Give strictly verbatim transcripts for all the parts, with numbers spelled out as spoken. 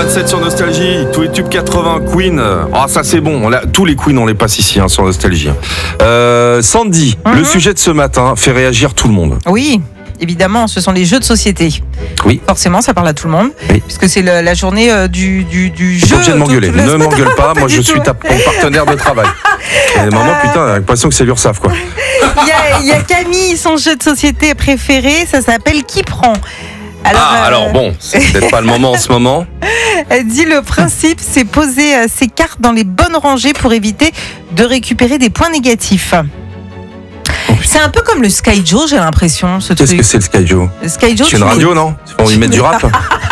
vingt-sept sur Nostalgie, tous les tubes quatre-vingts, Queen. Ah, ça c'est bon, on l'a- tous les Queen on les passe ici hein, sur Nostalgie. Euh, Sandy, Mhm. le sujet de ce matin fait réagir tout le monde. Oui, évidemment, ce sont les jeux de société. Oui. Forcément, ça parle à tout le monde, Oui. puisque c'est le- la journée euh, du, du, du T'es jeu. pas obligé de m'engueuler, tout- tout le- ne m'engueule pas, moi du je tout. suis ta, ton partenaire de travail. Et maman, putain, j'ai l'impression que c'est l'URSSAF quoi. Il y, a, il y a Camille, son jeu de société préféré, ça s'appelle Qui prend. Alors, ah, euh, alors bon, c'est peut-être pas le moment en ce moment. Elle dit le principe, c'est poser euh, ses cartes dans les bonnes rangées pour éviter de récupérer des points négatifs. C'est un peu comme le Sky Joe, j'ai l'impression, ce Qu'est-ce truc. que c'est le Sky Joe? Le Sky Joe, C'est tu une mets- radio, non? On y met du rap?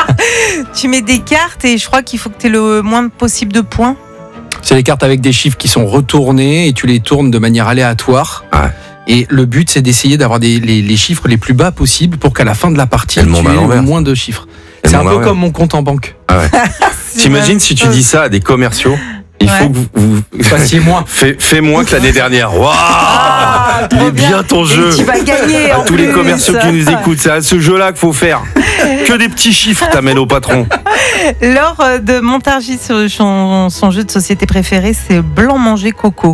tu mets des cartes et je crois qu'il faut que tu aies le moins possible de points. C'est les cartes avec des chiffres qui sont retournés et tu les tournes de manière aléatoire. Ouais. Et le but, c'est d'essayer d'avoir des, les, les chiffres les plus bas possibles pour qu'à la fin de la partie, Et le tu monde à aies le l'envers. moins de chiffres. Et le C'est un monde à peu l'envers. comme mon compte en banque. T'imagines si tu dis ça à des commerciaux? Il faut Ouais. que vous, vous... Fassiez moins. Fais, fais moins que l'année dernière. Waouh, il trop est bien ton Et jeu. tu vas gagner. À en tous les plus. commerciaux qui nous écoutent, c'est à ce jeu-là qu'il faut faire. Que des petits chiffres t'amènes au patron. Laure euh, de Montargis, sur son, son jeu de société préféré, c'est Blanc Manger Coco.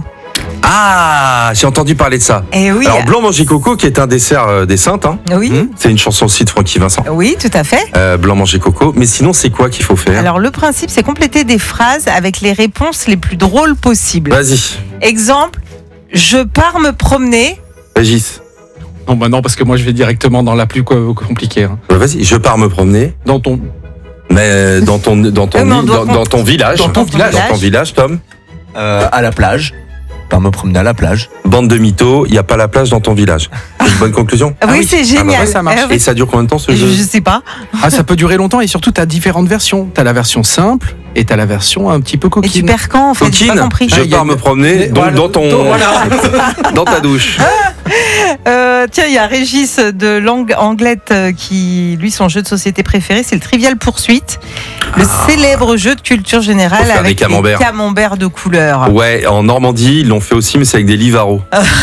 Ah, j'ai entendu parler de ça. Et oui, Alors Blanc Manger Coco, qui est un dessert euh, des Saintes, hein. oui, Hmm, c'est une chanson aussi de Francky Vincent. oui, tout à fait. Euh, Blanc Manger Coco. Mais sinon, c'est quoi qu'il faut faire? Alors le principe, c'est compléter des phrases avec les réponses les plus drôles possibles. Vas-y, Exemple, je pars me promener. Régis. Non, bah non, parce que moi, je vais directement dans la plus co- compliquée. hein. Euh, Vas-y, je pars me promener. Dans ton. Mais dans ton, dans ton, Euh, mais on île- doit dans, dans ton village. Dans ton village. Dans ton village, Tom. Euh, à la plage. Par me promener à la plage. Bande de mythos, il n'y a pas la plage dans ton village. C'est une bonne conclusion? Ah oui, oui. c'est Ah bah génial. ouais, ça marche. Ah oui. Et ça dure combien de temps ce je, jeu? je sais pas. Ah, ça peut durer longtemps et surtout, tu as différentes versions. Tu as la version simple et tu as la version un petit peu Et tu coquine. perds quand en fait? J'ai pas Coquine, compris. je Ah, il y a pars une- me promener, donc Voilà, dans ton, donc, voilà. dans ta douche. Euh, tiens, il y a Régis de Langue Anglette euh, qui, lui, son jeu de société préféré, c'est le Trivial Poursuite, le célèbre jeu de culture Faut générale faire avec des camemberts. des camemberts de couleur. Ouais, en Normandie, ils l'ont fait aussi, mais c'est avec des livaros.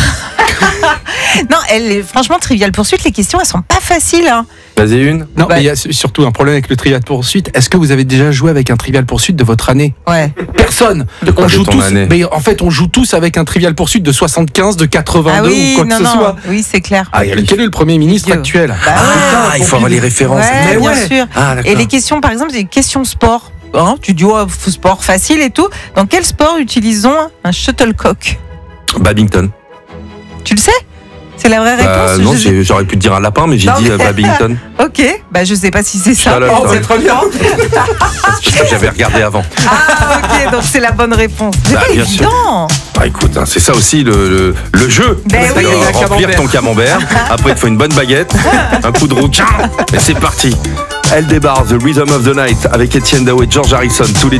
Non, elle, est- franchement, Trivial Poursuite, les questions, elles sont pas faciles. Hein. Vas-y une. Non, Ouais. mais il y a surtout un problème avec le Trivial Poursuite. Est-ce que vous avez déjà joué avec un Trivial Poursuite de votre année? Ouais. Personne. quoi On de joue ton tous. année Mais en fait, on joue tous avec un Trivial Poursuite de soixante-quinze, de quatre-vingt-deux Ah oui, ou quoi non, que ce non. soit. Oui, c'est clair. Ah, quel est le Premier ministre Dieu. actuel? Bah Ah, ouais. il faut avoir les références. Ouais, Mais bien ouais. sûr. Ah, d'accord. Et les questions, par exemple, des questions sport. Hein, tu dis, oh, sport facile et tout. Dans quel sport utilisons un shuttlecock? Badminton. Tu le sais? C'est la vraie Bah, réponse? non, Je- j'ai- j'aurais pu te dire un lapin, mais j'ai Non, dit euh, mais- badminton. Ok, bah je sais pas si c'est ça. Shuttle, Oh, ouais. c'est très bien. Parce que j'avais regardé avant. Ah ok, donc c'est la bonne réponse. C'est Bah, pas bien sûr. évident. Bah écoute, hein, c'est ça aussi le, le, le jeu. Ben C'est oui. de La remplir camembert. ton camembert. Après, il te faut une bonne baguette, un coup de roue. Et c'est parti. Elle débarre The Rhythm of the Night avec Etienne Dao et George Harrison. Tous les